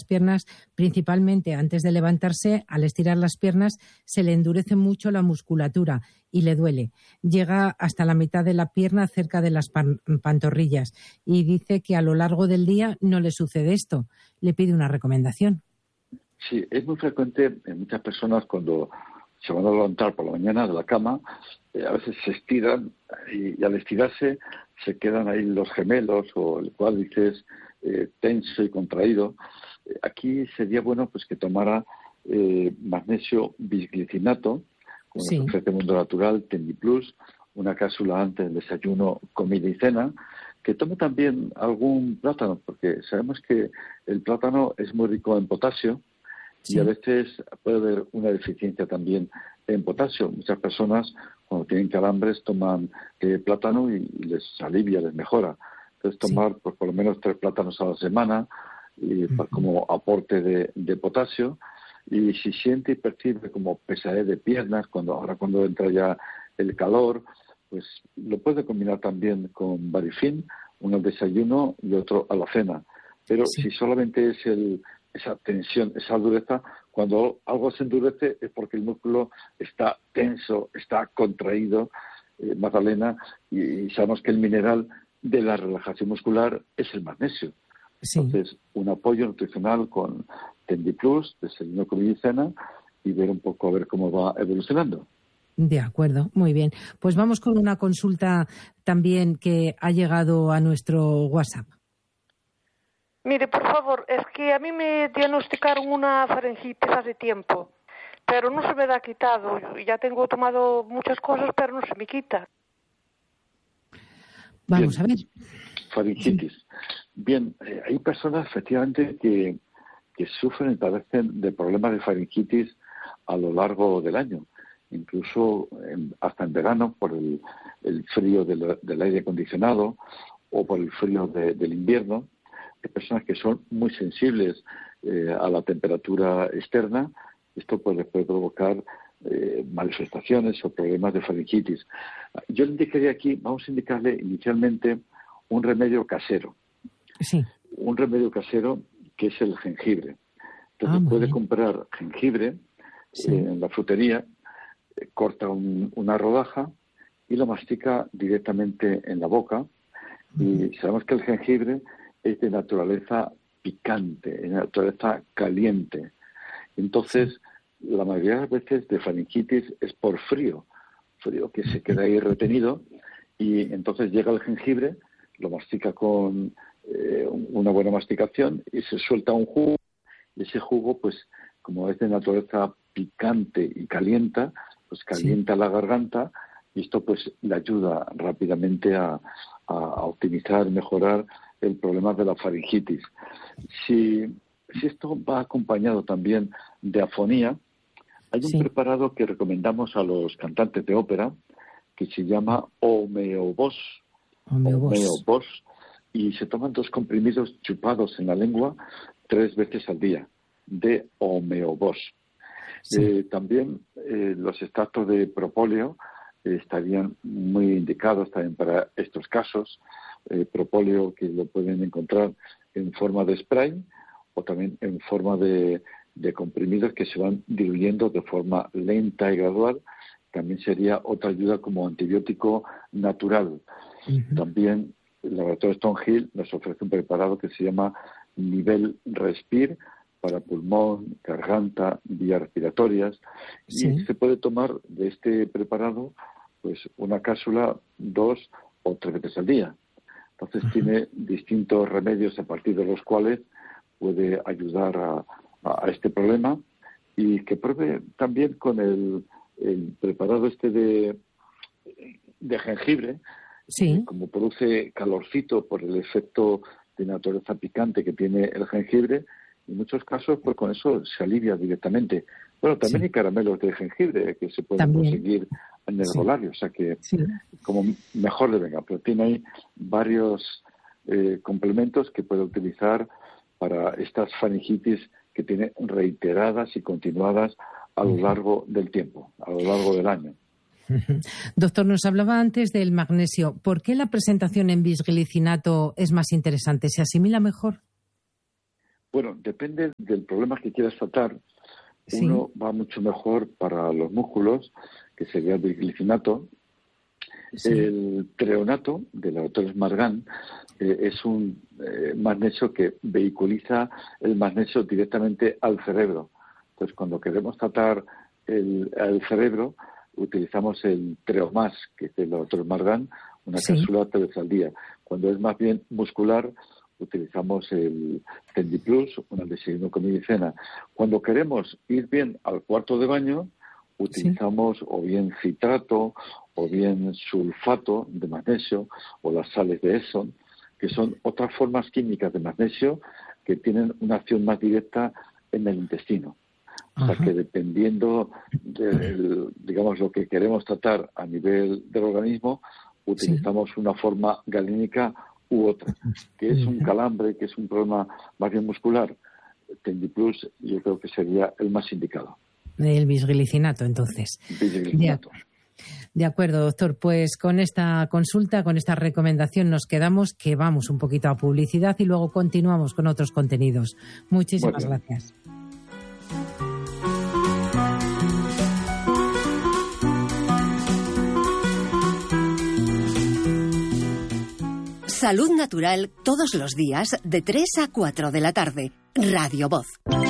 piernas, principalmente antes de levantarse, al estirar las piernas se le endurece mucho la musculatura y le duele. Llega hasta la mitad de la pierna, cerca de las pantorrillas, y dice que a lo largo del día no le sucede esto. Le pide una recomendación. Sí, es muy frecuente en muchas personas cuando se van a levantar por la mañana de la cama, a veces se estiran y al estirarse se quedan ahí los gemelos o el cuádriceps tenso y contraído. Aquí sería bueno pues que tomara magnesio bisglicinato, como nos ofrece Mundo Natural, Tendiplus, una cápsula antes del desayuno, comida y cena, que tome también algún plátano, porque sabemos que el plátano es muy rico en potasio. Y a veces puede haber una deficiencia también en potasio. Muchas personas, cuando tienen calambres, toman plátano y les alivia, les mejora. Entonces, tomar pues, por lo menos 3 plátanos a la semana como aporte de potasio. Y si siente y percibe como pesadez de piernas, cuando entra ya el calor, pues lo puede combinar también con Barifin, uno al desayuno y otro a la cena. Pero si solamente es esa tensión, esa dureza, cuando algo se endurece es porque el músculo está tenso, está contraído, Magdalena, y sabemos que el mineral de la relajación muscular es el magnesio. Entonces, un apoyo nutricional con Tendiplus, desayuno, comida y cena, y ver un poco a ver cómo va evolucionando. De acuerdo, muy bien. Pues vamos con una consulta también que ha llegado a nuestro WhatsApp. Mire, por favor, es que a mí me diagnosticaron una faringitis hace tiempo, pero no se me ha quitado. Ya tengo tomado muchas cosas, pero no se me quita. Vamos a ver. Faringitis. Bien, hay personas efectivamente que sufren y padecen de problemas de faringitis a lo largo del año, incluso hasta en verano por el frío del aire acondicionado o por el frío del invierno. Hay personas que son muy sensibles a la temperatura externa. Esto puede provocar manifestaciones o problemas de faringitis. Yo le indicaría aquí, vamos a indicarle inicialmente un remedio casero. Sí. Un remedio casero que es el jengibre. Entonces puede comprar jengibre en la frutería, corta una rodaja y lo mastica directamente en la boca. Y sabemos que el jengibre es de naturaleza picante, de naturaleza caliente. Entonces, la mayoría de las veces de faringitis es por frío que se queda ahí retenido, y entonces llega el jengibre, lo mastica con una buena masticación y se suelta un jugo, y ese jugo, pues, como es de naturaleza picante y calienta, pues calienta la garganta, y esto pues le ayuda rápidamente a optimizar, mejorar el problema de la faringitis. Si esto va acompañado también de afonía, hay un preparado que recomendamos a los cantantes de ópera que se llama Homeobos, y se toman 2 comprimidos chupados en la lengua 3 veces al día de Homeobos. También los extractos de propóleo estarían muy indicados también para estos casos. Propóleo que lo pueden encontrar en forma de spray o también en forma de comprimidos que se van diluyendo de forma lenta y gradual. También sería otra ayuda como antibiótico natural. También el laboratorio Stonehill nos ofrece un preparado que se llama Nivel Respir para pulmón, garganta, vías respiratorias, y se puede tomar de este preparado pues una cápsula 2 o 3 veces al día. Entonces tiene distintos remedios a partir de los cuales puede ayudar a este problema, y que pruebe también con el preparado este de jengibre, como produce calorcito por el efecto de naturaleza picante que tiene el jengibre. En muchos casos, pues con eso se alivia directamente. Bueno, también hay caramelos de jengibre que se pueden conseguir en el herbolario, o sea que como mejor le venga. Pero tiene ahí varios complementos que puede utilizar para estas faringitis que tiene reiteradas y continuadas a lo largo del tiempo, a lo largo del año. Doctor, nos hablaba antes del magnesio. ¿Por qué la presentación en bisglicinato es más interesante? ¿Se asimila mejor? Bueno, depende del problema que quieras tratar. Sí. Uno va mucho mejor para los músculos, que sería el bisglicinato. Sí. El treonato, del laboratorio Margan, es un magnesio que vehiculiza el magnesio directamente al cerebro. Entonces, cuando queremos tratar el cerebro, utilizamos el Treomás, que es del laboratorio Margan, una Sí. cápsula 3 veces al día. Cuando es más bien muscular, utilizamos el Tendiplus, una desayuno, comida y cena. Cuando queremos ir bien al cuarto de baño, utilizamos o bien citrato o bien sulfato de magnesio o las sales de Epsom, que son otras formas químicas de magnesio que tienen una acción más directa en el intestino. O sea que dependiendo de, digamos, lo que queremos tratar a nivel del organismo, utilizamos una forma galínica u otra. Que es un calambre, que es un problema más bien muscular, Tendiplus yo creo que sería el más indicado. El bisglicinato, entonces. Bisglicinato. De acuerdo, doctor. Pues con esta consulta, con esta recomendación nos quedamos, que vamos un poquito a publicidad y luego continuamos con otros contenidos. Muchísimas gracias. Salud Natural todos los días de 3 a 4 de la tarde. Radio Voz.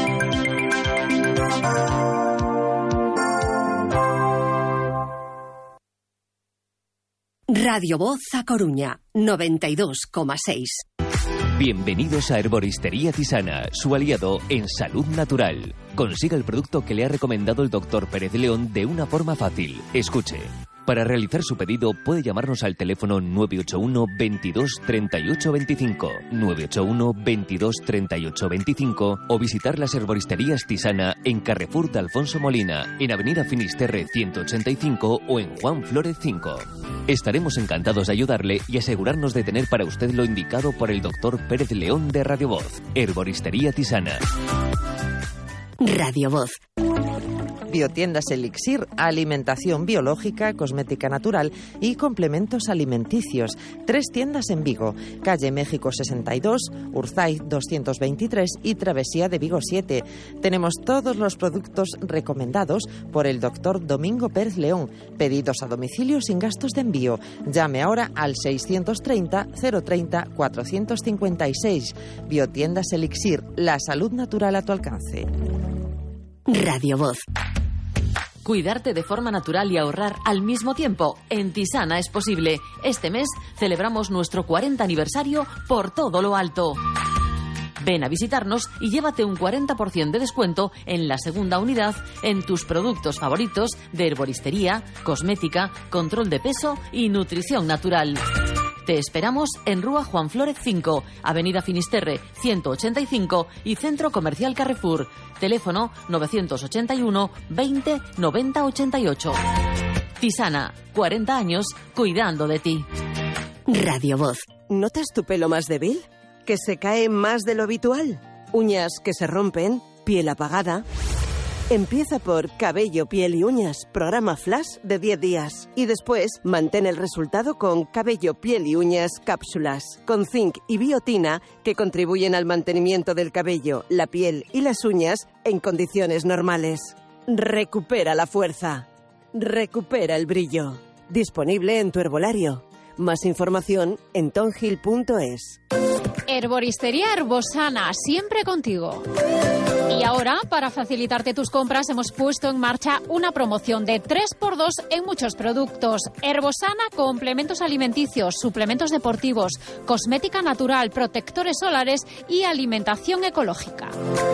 Radio Voz a Coruña, 92,6. Bienvenidos a Herboristería Tisana, su aliado en salud natural. Consiga el producto que le ha recomendado el doctor Pérez León de una forma fácil. Escuche. Para realizar su pedido puede llamarnos al teléfono 981 22 38 25, 981 22 38 25 o visitar las herboristerías Tisana en Carrefour de Alfonso Molina, en Avenida Finisterre 185 o en Juan Flórez 5. Estaremos encantados de ayudarle y asegurarnos de tener para usted lo indicado por el doctor Pérez León de Radio Voz. Herboristería Tisana. Radio Voz. Biotiendas Elixir, alimentación biológica, cosmética natural y complementos alimenticios. 3 tiendas en Vigo, calle México 62, Urzay 223 y Travesía de Vigo 7. Tenemos todos los productos recomendados por el doctor Domingo Pérez León. Pedidos a domicilio sin gastos de envío. Llame ahora al 630 030 456. Biotiendas Elixir, la salud natural a tu alcance. Radio Voz. Cuidarte de forma natural y ahorrar al mismo tiempo. En Tisana es posible. Este mes celebramos nuestro 40 aniversario por todo lo alto. Ven a visitarnos y llévate un 40% de descuento en la segunda unidad en tus productos favoritos de herboristería, cosmética, control de peso y nutrición natural. Te esperamos en Rúa Juan Flórez 5, Avenida Finisterre 185 y Centro Comercial Carrefour. Teléfono 981 20 90 88. Tisana, 40 años cuidando de ti. Radio Voz. ¿Notas tu pelo más débil? ¿Que se cae más de lo habitual? ¿Uñas que se rompen? ¿Piel apagada? Empieza por Cabello, Piel y Uñas, programa Flash de 10 días. Y después, mantén el resultado con Cabello, Piel y Uñas cápsulas, con zinc y biotina que contribuyen al mantenimiento del cabello, la piel y las uñas en condiciones normales. Recupera la fuerza. Recupera el brillo. Disponible en tu herbolario. Más información en tonhill.es. Herboristería Herbosana, siempre contigo. Y ahora, para facilitarte tus compras, hemos puesto en marcha una promoción de 3x2 en muchos productos. Herbosana, complementos alimenticios, suplementos deportivos, cosmética natural, protectores solares y alimentación ecológica.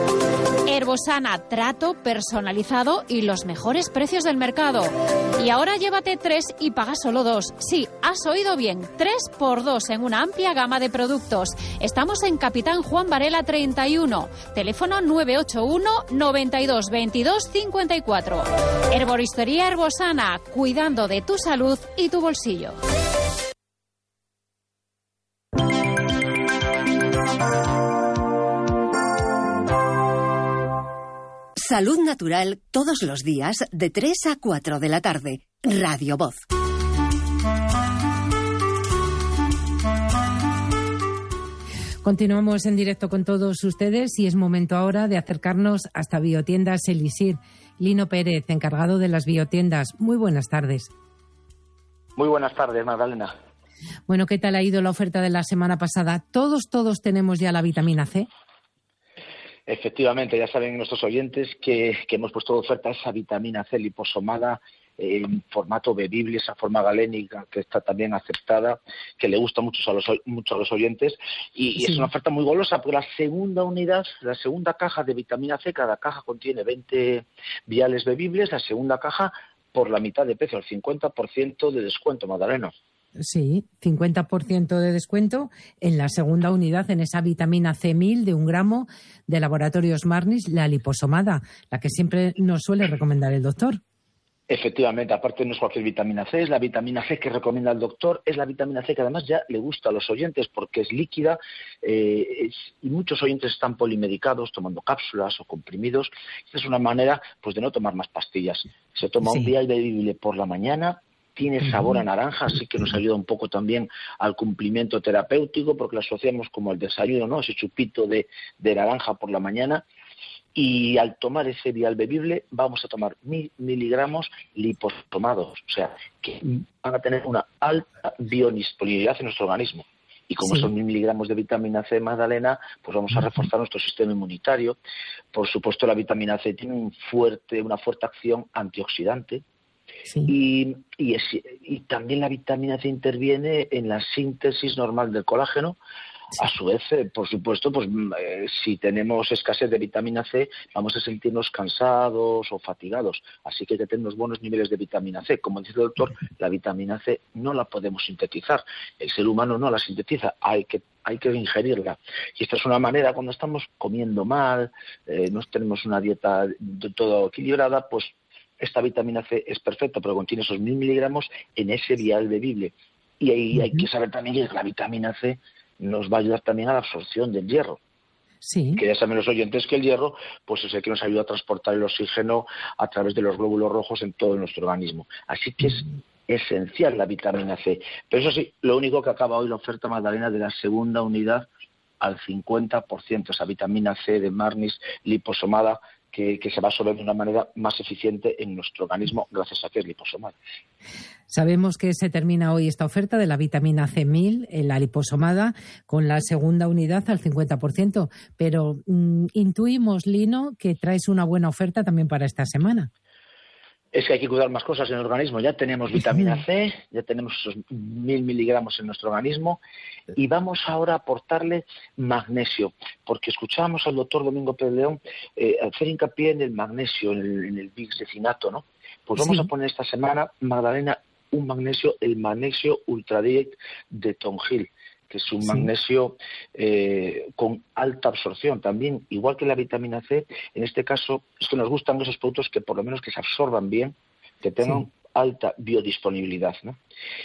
Herbosana, trato personalizado y los mejores precios del mercado. Y ahora llévate 3 y paga solo 2. Sí, has oído bien, 3x2 en una amplia gama de productos. Estamos en Capitán Juan Varela 31, teléfono 981 92 22 54. Herboristería Herbosana, cuidando de tu salud y tu bolsillo. Salud Natural todos los días de 3 a 4 de la tarde. Radio Voz. Continuamos en directo con todos ustedes y es momento ahora de acercarnos hasta Biotiendas Elixir. Lino Pérez, encargado de las biotiendas. Muy buenas tardes. Muy buenas tardes, Magdalena. Bueno, ¿qué tal ha ido la oferta de la semana pasada? ¿Todos tenemos ya la vitamina C? Efectivamente, ya saben nuestros oyentes que hemos puesto de oferta esa vitamina C liposomada en formato bebible, esa forma galénica que está también aceptada, que le gusta mucho a los oyentes, y es una oferta muy golosa, porque la segunda unidad, la segunda caja de vitamina C, cada caja contiene 20 viales bebibles, la segunda caja por la mitad de precio, el 50% de descuento, Magdalena. Sí, 50% de descuento en la segunda unidad, en esa vitamina C1000 de 1 gramo de Laboratorios Marnis, la liposomada, la que siempre nos suele recomendar el doctor. Efectivamente, aparte no es cualquier vitamina C, es la vitamina C que recomienda el doctor, es la vitamina C que además ya le gusta a los oyentes porque es líquida y muchos oyentes están polimedicados tomando cápsulas o comprimidos. Esta es una manera pues de no tomar más pastillas. Se toma un vial bebible por la mañana, tiene sabor a naranja, así que nos ayuda un poco también al cumplimiento terapéutico porque lo asociamos como el desayuno, ¿no? Ese chupito de naranja por la mañana. Y al tomar ese vial bebible vamos a tomar 1000 miligramos liposomados, o sea, que van a tener una alta biodisponibilidad en nuestro organismo. Y como son 1000 miligramos de vitamina C, Magdalena, pues vamos a reforzar nuestro sistema inmunitario. Por supuesto, la vitamina C tiene una fuerte acción antioxidante. Y también la vitamina C interviene en la síntesis normal del colágeno. A su vez, por supuesto, pues si tenemos escasez de vitamina C, vamos a sentirnos cansados o fatigados. Así que hay que tener unos buenos niveles de vitamina C. Como dice el doctor, la vitamina C no la podemos sintetizar. El ser humano no la sintetiza, hay que ingerirla. Y esta es una manera, cuando estamos comiendo mal, no tenemos una dieta de todo equilibrada, pues esta vitamina C es perfecta, pero contiene esos 1000 miligramos en ese vial bebible. Y ahí hay que saber también que la vitamina C nos va a ayudar también a la absorción del hierro. Sí. Que ya saben los oyentes que el hierro pues es el que nos ayuda a transportar el oxígeno a través de los glóbulos rojos en todo nuestro organismo. Así que es esencial la vitamina C. Pero eso sí, lo único que acaba hoy la oferta, Magdalena, de la segunda unidad al 50%, esa vitamina C de Marnis liposomada, que se va a absorber de una manera más eficiente en nuestro organismo gracias a que es liposomada. Sabemos que se termina hoy esta oferta de la vitamina C1000, la liposomada, con la segunda unidad al 50%, pero intuimos, Lino, que traes una buena oferta también para esta semana. Es que hay que cuidar más cosas en el organismo. Ya tenemos vitamina C, ya tenemos esos 1000 miligramos en nuestro organismo y vamos ahora a aportarle magnesio, porque escuchábamos al doctor Domingo Pérez León hacer hincapié en el magnesio, en el bisglicinato, ¿no? Pues vamos a poner esta semana, Magdalena, el magnesio Ultra Direct de Tongil, que es un magnesio con alta absorción también, igual que la vitamina C. En este caso es que nos gustan esos productos que por lo menos que se absorban bien, que tengan alta biodisponibilidad, ¿no?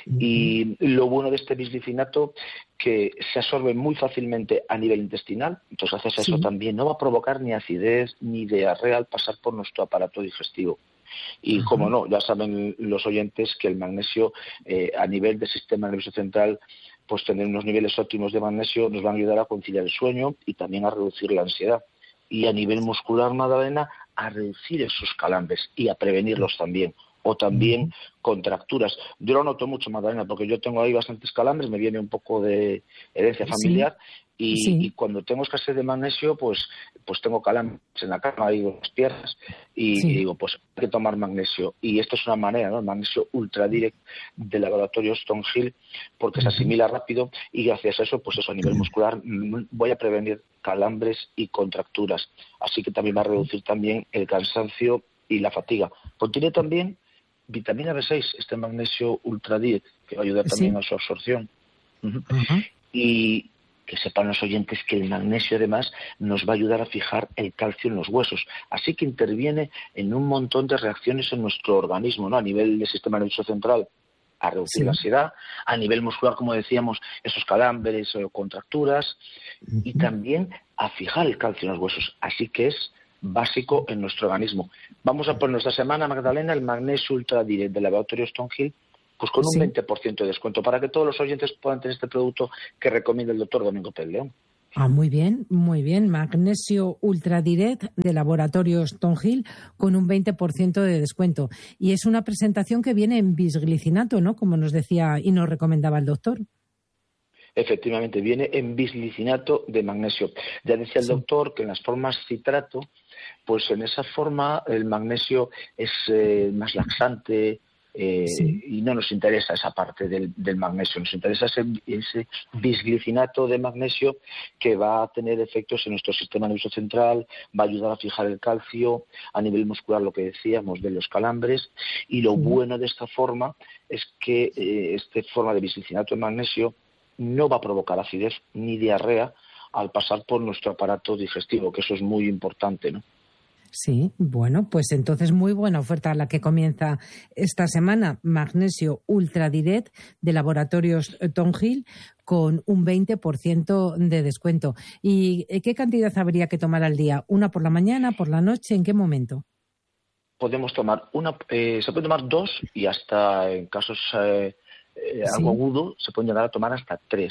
Y lo bueno de este bisglicinato que se absorbe muy fácilmente a nivel intestinal, entonces gracias a eso también no va a provocar ni acidez ni diarrea al pasar por nuestro aparato digestivo. Y como no, ya saben los oyentes que el magnesio a nivel del sistema nervioso central, pues tener unos niveles óptimos de magnesio nos van a ayudar a conciliar el sueño y también a reducir la ansiedad. Y a nivel muscular, Magdalena, a reducir esos calambres y a prevenirlos también. O también contracturas. Yo lo noto mucho, Magdalena, porque yo tengo ahí bastantes calambres, me viene un poco de herencia familiar y cuando tengo escasez de magnesio, pues tengo calambres en la cama y en las piernas y digo, pues hay que tomar magnesio. Y esto es una manera, ¿no? El magnesio Ultra Direct de Laboratorios Tongil, porque se asimila rápido y gracias a eso, pues eso a nivel muscular voy a prevenir calambres y contracturas. Así que también va a reducir también el cansancio y la fatiga. Contiene también vitamina B6, este magnesio Ultra Direct, que va a ayudar también a su absorción. Y que sepan los oyentes que el magnesio además nos va a ayudar a fijar el calcio en los huesos. Así que interviene en un montón de reacciones en nuestro organismo, ¿no? A nivel del sistema nervioso central, a reducir la ansiedad, a nivel muscular, como decíamos, esos calambres o contracturas, y también a fijar el calcio en los huesos. Así que es básico en nuestro organismo. Vamos a poner esta semana, Magdalena, el magnesio Ultra Direct de Laboratorios Tongil, pues con un 20% de descuento, para que todos los oyentes puedan tener este producto que recomienda el doctor Domingo Pérez León. Muy bien, muy bien. Magnesio Ultra Direct de Laboratorios Tonghil con un 20% de descuento. Y es una presentación que viene en bisglicinato, ¿no? Como nos decía y nos recomendaba el doctor. Efectivamente, viene en bisglicinato de magnesio. Ya decía el doctor que en las formas citrato, pues en esa forma el magnesio es más laxante, y no nos interesa esa parte del magnesio, nos interesa ese bisglicinato de magnesio que va a tener efectos en nuestro sistema nervioso central, va a ayudar a fijar el calcio, a nivel muscular lo que decíamos de los calambres, y lo bueno de esta forma es que esta forma de bisglicinato de magnesio no va a provocar acidez ni diarrea al pasar por nuestro aparato digestivo, que eso es muy importante, ¿no? Sí, bueno, pues entonces muy buena oferta la que comienza esta semana. Magnesio Ultra Direct de Laboratorios Tonghil con un 20% de descuento. ¿Y qué cantidad habría que tomar al día? ¿Una por la mañana, por la noche? ¿En qué momento? Podemos tomar se puede tomar 2 y hasta en casos algo agudo se pueden llegar a tomar hasta 3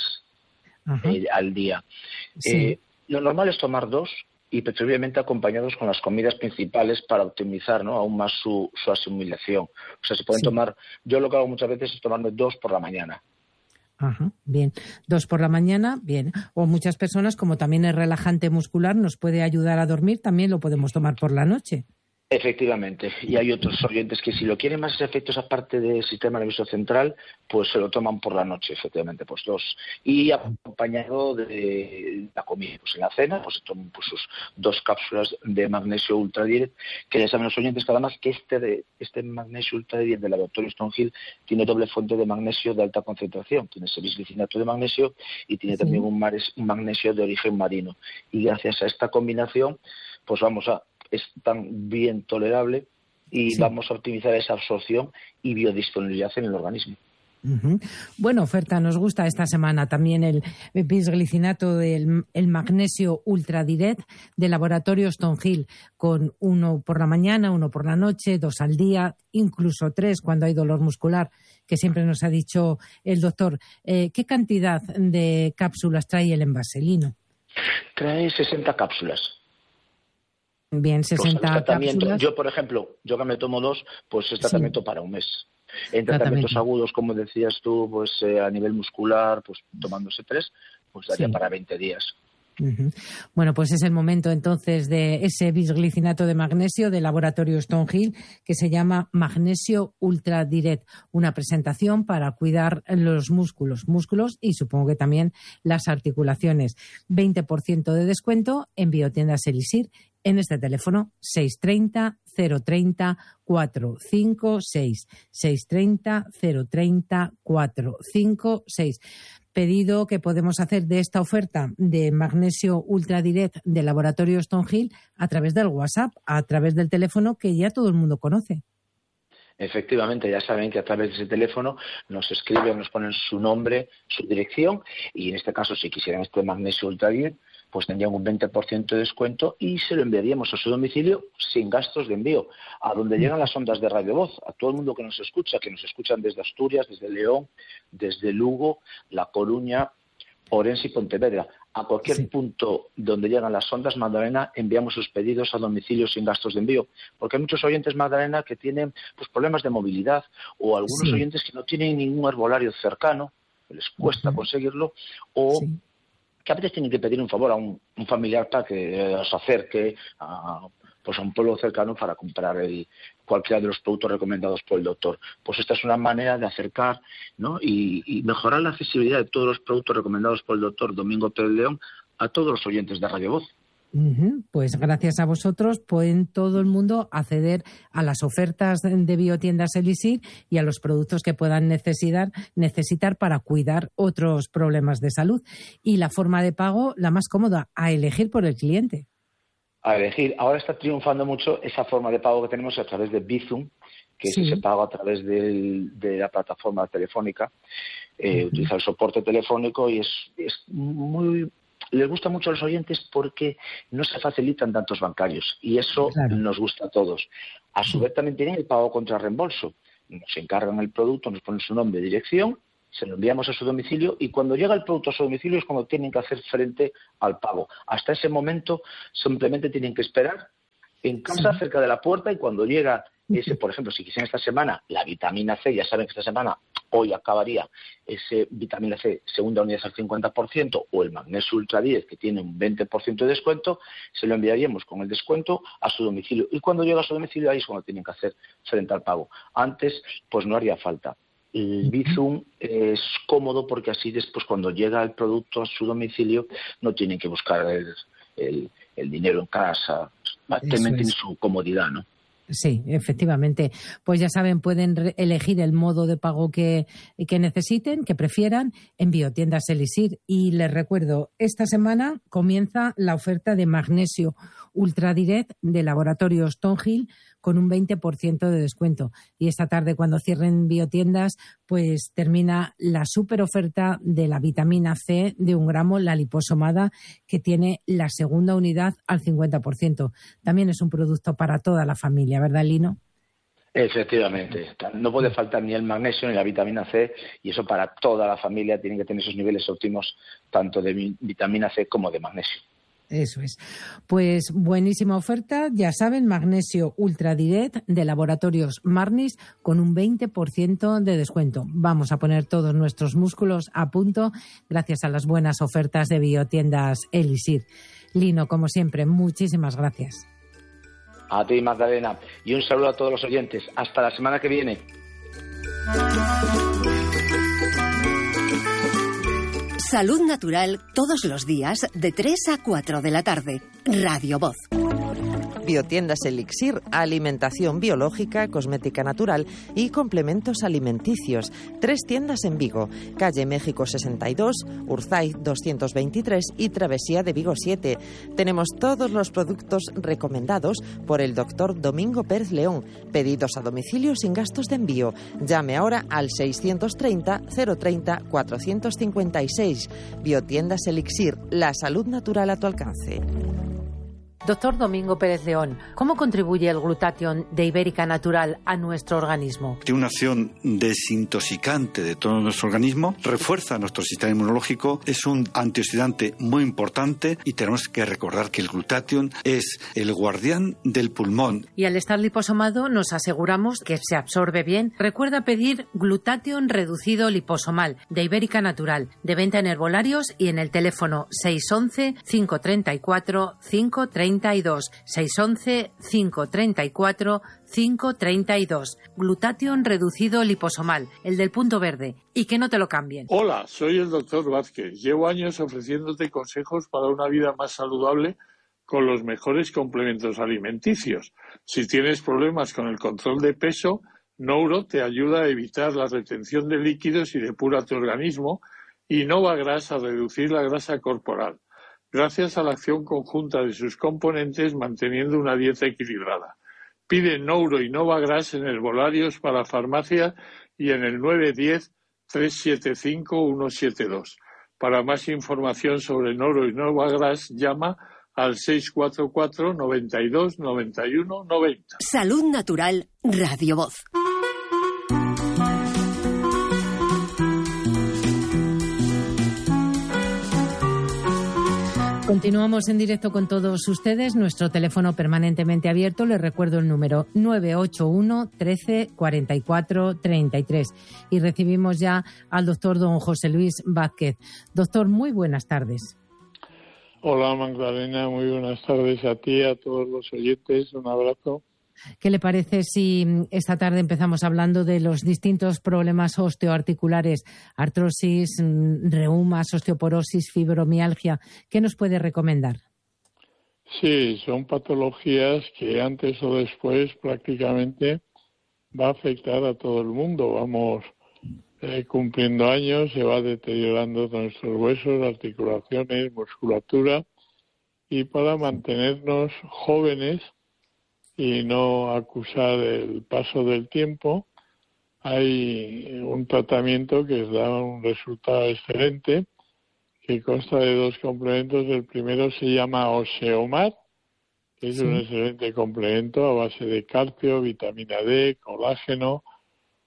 al día. Sí. Lo normal es tomar 2 y preferiblemente acompañados con las comidas principales para optimizar, ¿no?, aún más su asimilación. O sea, se pueden tomar, yo lo que hago muchas veces es tomarme 2 por la mañana. Bien. 2 por la mañana, bien. O muchas personas, como también es relajante muscular, nos puede ayudar a dormir, también lo podemos tomar por la noche. Efectivamente, y hay otros oyentes que si lo quieren más efectos aparte del sistema nervioso central, pues se lo toman por la noche, efectivamente, pues 2. Y acompañado de la comida, pues en la cena, pues se toman pues sus 2 cápsulas de magnesio Ultra Direct, que ya saben los oyentes que además que este magnesio Ultra Direct de Laboratorios Tonghil tiene doble fuente de magnesio de alta concentración, tiene ese bisglicinato de magnesio y tiene también un magnesio de origen marino. Y gracias a esta combinación, pues es tan bien tolerable y vamos a optimizar esa absorción y biodisponibilidad en el organismo. Bueno, oferta nos gusta esta semana también el bisglicinato del magnesio Ultra Direct de Laboratorios Tonghil con 1 por la mañana, 1 por la noche, 2 al día, incluso 3 cuando hay dolor muscular, que siempre nos ha dicho el doctor. ¿Qué cantidad de cápsulas trae el envase, Lino? Trae 60 cápsulas. Bien, 60 cápsulas. Yo, por ejemplo, yo que me tomo 2, pues es tratamiento para un mes. En tratamientos agudos, como decías tú, pues a nivel muscular, pues tomándose 3, pues daría para 20 días. Bueno, pues es el momento entonces de ese bisglicinato de magnesio de Laboratorios Tonghil que se llama Magnesio Ultra Direct, una presentación para cuidar los músculos y supongo que también las articulaciones. 20% de descuento en Biotiendas Elixir en este teléfono 630 030 456 630 030 456. Pedido que podemos hacer de esta oferta de magnesio Ultra Direct de Laboratorios Tonghil a través del WhatsApp, a través del teléfono que ya todo el mundo conoce. Efectivamente, ya saben que a través de ese teléfono nos escriben, nos ponen su nombre, su dirección y en este caso si quisieran este magnesio Ultra Direct, pues tendrían un 20% de descuento y se lo enviaríamos a su domicilio sin gastos de envío, a donde llegan las ondas de Radio Voz, a todo el mundo que nos escuchan desde Asturias, desde León, desde Lugo, La Coruña, Orense y Pontevedra. A cualquier punto donde llegan las ondas Magdalena enviamos sus pedidos a domicilio sin gastos de envío, porque hay muchos oyentes Magdalena que tienen pues problemas de movilidad o algunos oyentes que no tienen ningún herbolario cercano, les cuesta conseguirlo o que a veces tienen que pedir un favor a un familiar para que se acerque a un pueblo cercano para comprar cualquiera de los productos recomendados por el doctor. Pues esta es una manera de acercar, ¿no?, y mejorar la accesibilidad de todos los productos recomendados por el doctor Domingo Pérez León a todos los oyentes de Radio Voz. Pues gracias a vosotros pueden todo el mundo acceder a las ofertas de Biotiendas Elixir y a los productos que puedan necesitar para cuidar otros problemas de salud. Y la forma de pago, la más cómoda, a elegir por el cliente. A elegir. Ahora está triunfando mucho esa forma de pago que tenemos a través de Bizum, que se paga a través de la plataforma telefónica. Utiliza el soporte telefónico y es muy... Les gusta mucho a los oyentes porque no se facilitan datos bancarios y eso nos gusta a todos. A su vez también tienen el pago contra reembolso. Nos encargan el producto, nos ponen su nombre y dirección, se lo enviamos a su domicilio y cuando llega el producto a su domicilio es cuando tienen que hacer frente al pago. Hasta ese momento simplemente tienen que esperar en casa, cerca de la puerta, y cuando llega ese, por ejemplo, si quisiera esta semana la vitamina C, ya saben que esta semana, hoy acabaría ese vitamina C segunda unidad al 50%, o el magnesio ultra 10 que tiene un 20% de descuento, se lo enviaríamos con el descuento a su domicilio. Y cuando llega a su domicilio, ahí es cuando tienen que hacer frente al pago. Antes, pues no haría falta. El Bizum es cómodo porque así después, cuando llega el producto a su domicilio, no tienen que buscar el dinero en casa. También tiene su comodidad, ¿no? Sí, efectivamente. Pues ya saben, pueden elegir el modo de pago que necesiten, que prefieran, en Biotiendas Elixir. Y les recuerdo, esta semana comienza la oferta de magnesio Ultra Direct de Laboratorios Tonhill con un 20% de descuento. Y esta tarde, cuando cierren Biotiendas, pues termina la super oferta de la vitamina C de 1 gramo, la liposomada, que tiene la segunda unidad al 50%. También es un producto para toda la familia, ¿verdad, Lino? Efectivamente. No puede faltar ni el magnesio ni la vitamina C, y eso para toda la familia. Tienen que tener esos niveles óptimos tanto de vitamina C como de magnesio. Eso es. Pues buenísima oferta, ya saben, magnesio Ultra Direct de Laboratorios Marnis con un 20% de descuento. Vamos a poner todos nuestros músculos a punto gracias a las buenas ofertas de Biotiendas Elixir. Lino, como siempre, muchísimas gracias. A ti, Magdalena, y un saludo a todos los oyentes. Hasta la semana que viene. Salud Natural todos los días de 3 a 4 de la tarde. Radio Voz. Biotiendas Elixir, alimentación biológica, cosmética natural y complementos alimenticios. 3 tiendas en Vigo, calle México 62, Urzaiz 223 y Travesía de Vigo 7. Tenemos todos los productos recomendados por el doctor Domingo Pérez León. Pedidos a domicilio sin gastos de envío. Llame ahora al 630 030 456. Biotiendas Elixir, la salud natural a tu alcance. Doctor Domingo Pérez León, ¿cómo contribuye el glutatión de Ibérica Natural a nuestro organismo? Tiene una acción desintoxicante de todo nuestro organismo, refuerza nuestro sistema inmunológico, es un antioxidante muy importante y tenemos que recordar que el glutatión es el guardián del pulmón. Y al estar liposomado nos aseguramos que se absorbe bien. Recuerda pedir glutatión reducido liposomal de Ibérica Natural, de venta en herbolarios y en el teléfono 611-534-532. 611-534-532. Glutatión reducido liposomal, el del punto verde. Y que no te lo cambien. Hola, soy el doctor Vázquez. Llevo años ofreciéndote consejos para una vida más saludable con los mejores complementos alimenticios. Si tienes problemas con el control de peso, Nouro te ayuda a evitar la retención de líquidos y depura tu organismo, y Novagras a reducir la grasa corporal, gracias a la acción conjunta de sus componentes, manteniendo una dieta equilibrada. Pide Nouro y Novagras en herbolarios para farmacia y en el 910-375-172. Para más información sobre Nouro y Novagras, llama al 644 92 91 90. Salud Natural, Radio Voz. Continuamos en directo con todos ustedes, nuestro teléfono permanentemente abierto. Les recuerdo el número 981 13 44 33. Y recibimos ya al doctor don José Luis Vázquez. Doctor, muy buenas tardes. Hola Magdalena, muy buenas tardes a ti, a todos los oyentes. Un abrazo. ¿Qué le parece si esta tarde empezamos hablando de los distintos problemas osteoarticulares, artrosis, reumas, osteoporosis, fibromialgia? ¿Qué nos puede recomendar? Sí, son patologías que antes o después prácticamente va a afectar a todo el mundo. Vamos cumpliendo años, se va deteriorando nuestros huesos, articulaciones, musculatura, y para mantenernos jóvenes y no acusar el paso del tiempo, hay un tratamiento que da un resultado excelente, que consta de 2 complementos. El primero se llama Osteomar, que es un excelente complemento a base de calcio, vitamina D, colágeno,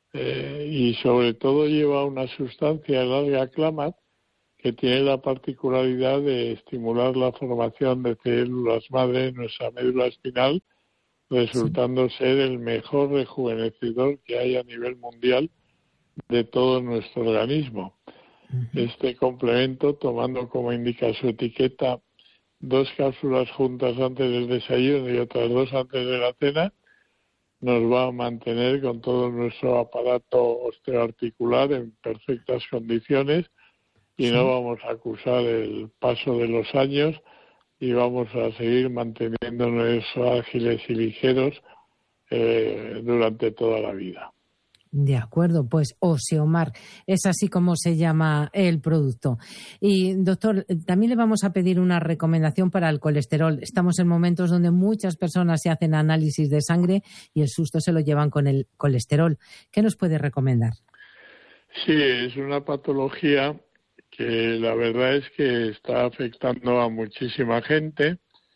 y sobre todo lleva una sustancia, el alga clamat, que tiene la particularidad de estimular la formación de células madre en nuestra médula espinal, resultando ser el mejor rejuvenecedor que hay a nivel mundial de todo nuestro organismo. Este complemento, tomando como indica su etiqueta 2 cápsulas juntas antes del desayuno y otras 2 antes de la cena, nos va a mantener con todo nuestro aparato osteoarticular en perfectas condiciones y no vamos a acusar el paso de los años y vamos a seguir manteniéndonos ágiles y ligeros durante toda la vida. De acuerdo, pues Osteomar, es así como se llama el producto. Y doctor, también le vamos a pedir una recomendación para el colesterol. Estamos en momentos donde muchas personas se hacen análisis de sangre y el susto se lo llevan con el colesterol. ¿Qué nos puede recomendar? Sí, es una patología que la verdad es que está afectando a muchísima gente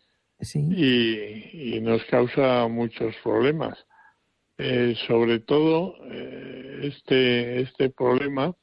y nos causa muchos problemas. Sobre todo, este problema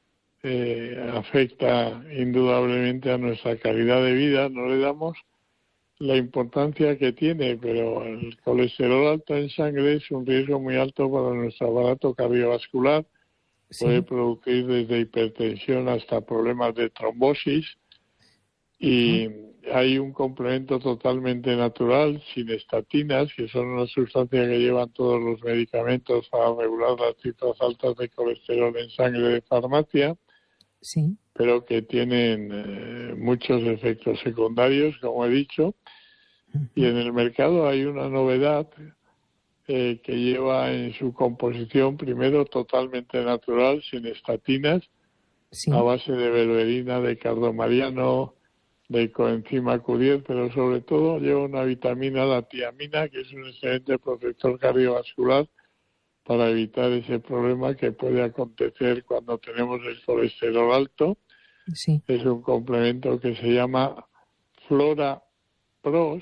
afecta indudablemente a nuestra calidad de vida. No le damos la importancia que tiene, pero el colesterol alto en sangre es un riesgo muy alto para nuestro aparato cardiovascular. Puede producir desde hipertensión hasta problemas de trombosis y hay un complemento totalmente natural, sin estatinas, que son una sustancia que llevan todos los medicamentos para regular las cifras altas de colesterol en sangre de farmacia, pero que tienen muchos efectos secundarios, como he dicho. Y en el mercado hay una novedad que lleva en su composición, primero, totalmente natural, sin estatinas, a base de berberina, de cardomariano, de coenzima Q10, pero sobre todo lleva una vitamina, la tiamina, que es un excelente protector cardiovascular para evitar ese problema que puede acontecer cuando tenemos el colesterol alto. Es un complemento que se llama Flora Pros.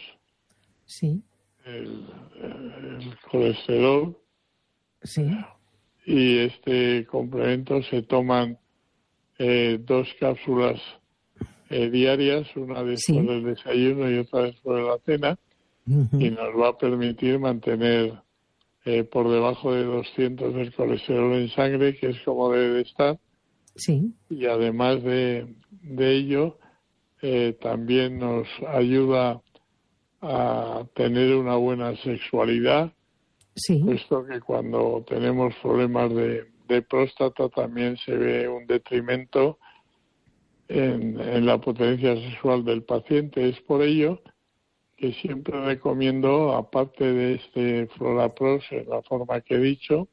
El colesterol. Y este complemento se toman 2 cápsulas diarias, una después del desayuno y otra después de la cena, y nos va a permitir mantener por debajo de 200 el colesterol en sangre, que es como debe de estar. Y además de ello, también nos ayuda a tener una buena sexualidad, puesto que cuando tenemos problemas de próstata también se ve un detrimento en la potencia sexual del paciente. Es por ello que siempre recomiendo, aparte de este Florapros, en la forma que he dicho,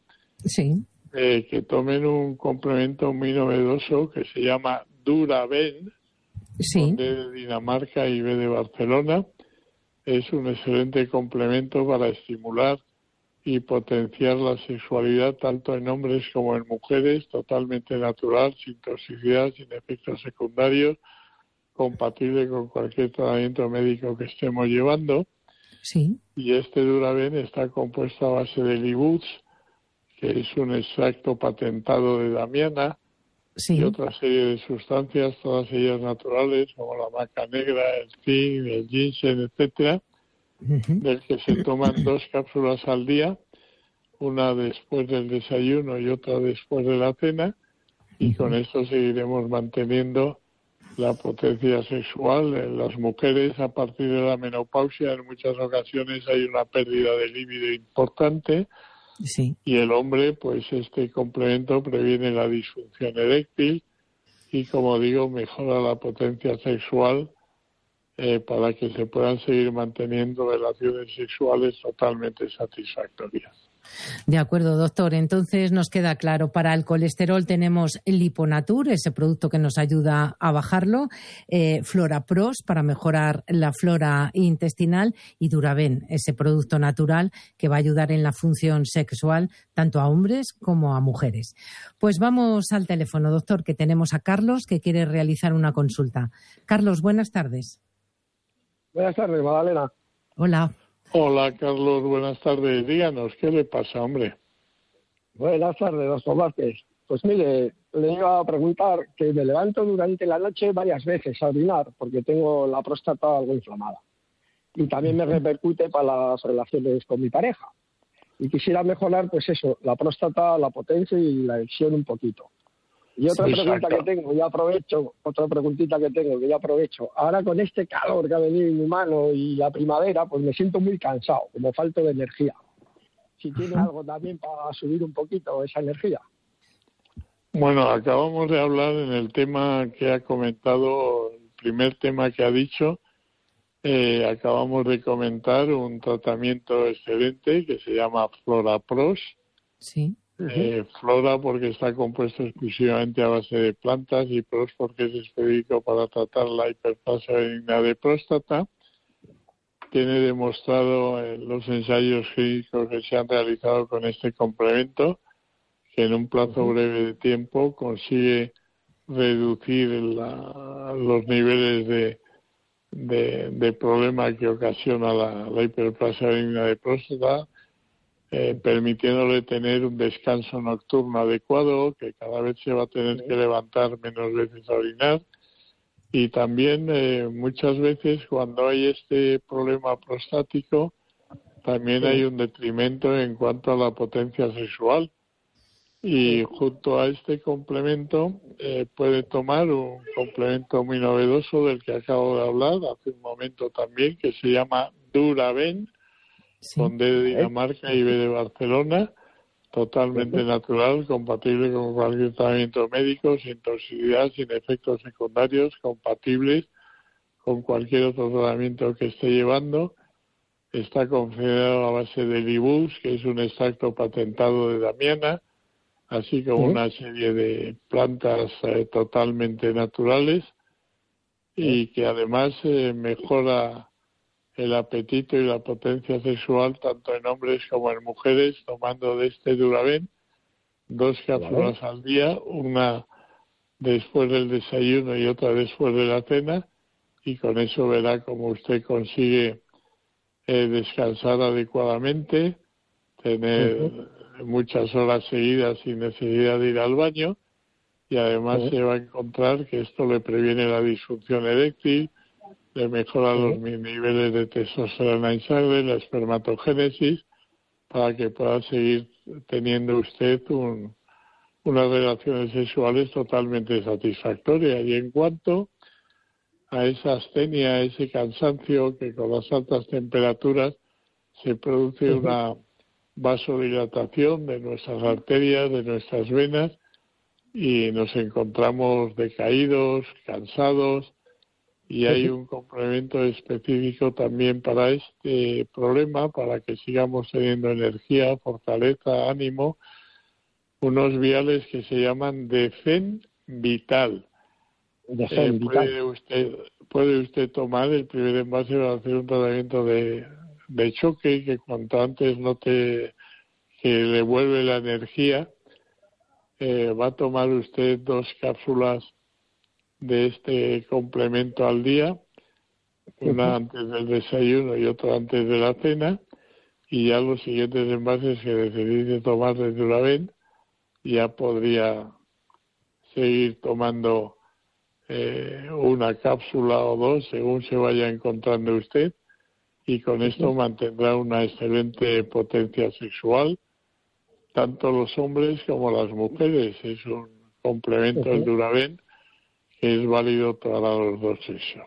que tomen un complemento muy novedoso que se llama Duraben, con D de Dinamarca y B de Barcelona. Es un excelente complemento para estimular y potenciar la sexualidad tanto en hombres como en mujeres, totalmente natural, sin toxicidad, sin efectos secundarios, compatible con cualquier tratamiento médico que estemos llevando. Y este Duraben está compuesto a base de Libuts, que es un extracto patentado de damiana, y otra serie de sustancias, todas ellas naturales, como la maca negra, el zinc, el ginseng, etcétera, del que se toman 2 cápsulas al día, una después del desayuno y otra después de la cena, y con esto seguiremos manteniendo la potencia sexual. En las mujeres, a partir de la menopausia, en muchas ocasiones hay una pérdida de líbido importante, y el hombre, pues este complemento previene la disfunción eréctil y, como digo, mejora la potencia sexual para que se puedan seguir manteniendo relaciones sexuales totalmente satisfactorias. De acuerdo, doctor. Entonces nos queda claro, para el colesterol tenemos el Liponatur, ese producto que nos ayuda a bajarlo, Florapros para mejorar la flora intestinal y Duraben, ese producto natural que va a ayudar en la función sexual tanto a hombres como a mujeres. Pues vamos al teléfono, doctor, que tenemos a Carlos que quiere realizar una consulta. Carlos, buenas tardes. Buenas tardes, Magdalena. Hola. Hola, Carlos, buenas tardes. Díganos, ¿qué le pasa, hombre? Buenas tardes, doctor Vázquez. Pues mire, le iba a preguntar que me levanto durante la noche varias veces a orinar porque tengo la próstata algo inflamada. Y también me repercute para las relaciones con mi pareja. Y quisiera mejorar, pues eso, la próstata, la potencia y la erección un poquito. Y otra preguntita que tengo, que ya aprovecho. Ahora con este calor que ha venido inhumano y la primavera, pues me siento muy cansado, como falto de energía. Si tiene algo también para subir un poquito esa energía. Bueno, acabamos de hablar en el tema que ha comentado, el primer tema que ha dicho. Acabamos de comentar un tratamiento excelente que se llama FloraPros. Sí. Flora porque está compuesto exclusivamente a base de plantas y Pros porque es específico para tratar la hiperplasia benigna de próstata. Tiene demostrado en los ensayos clínicos que se han realizado con este complemento que en un plazo breve de tiempo consigue reducir los niveles de problema que ocasiona la hiperplasia benigna de próstata, permitiéndole tener un descanso nocturno adecuado, que cada vez se va a tener que levantar menos veces a orinar. Y también muchas veces cuando hay este problema prostático, también hay un detrimento en cuanto a la potencia sexual. Y junto a este complemento puede tomar un complemento muy novedoso del que acabo de hablar hace un momento también, que se llama Duraben, con D de Dinamarca y B de Barcelona, totalmente natural, compatible con cualquier tratamiento médico, sin toxicidad, sin efectos secundarios, compatibles con cualquier otro tratamiento que esté llevando. Está configurado a base de Libus, que es un extracto patentado de Damiana, así como una serie de plantas totalmente naturales y que además mejora el apetito y la potencia sexual tanto en hombres como en mujeres, tomando de este Duraben 2 cápsulas al día, una después del desayuno y otra después de la cena, y con eso verá cómo usted consigue descansar adecuadamente, tener muchas horas seguidas sin necesidad de ir al baño, y además se va a encontrar que esto le previene la disfunción eréctil, le mejora los niveles de testosterona en sangre, la espermatogénesis, para que pueda seguir teniendo usted unas relaciones sexuales totalmente satisfactorias. Y en cuanto a esa astenia, a ese cansancio que con las altas temperaturas se produce una vasodilatación de nuestras arterias, de nuestras venas, y nos encontramos decaídos, cansados, y hay un complemento específico también para este problema, para que sigamos teniendo energía, fortaleza, ánimo, unos viales que se llaman Defend Vital. Puede usted tomar el primer envase para hacer un tratamiento de choque, que cuanto antes note que le vuelve la energía. Va a tomar usted 2 cápsulas de este complemento al día, una antes del desayuno y otra antes de la cena, y ya los siguientes envases que necesite tomar de Duraben ya podría seguir tomando una cápsula o 2 según se vaya encontrando usted, y con esto mantendrá una excelente potencia sexual, tanto los hombres como las mujeres. Es un complemento el Duraben que es válido para los dos sexos.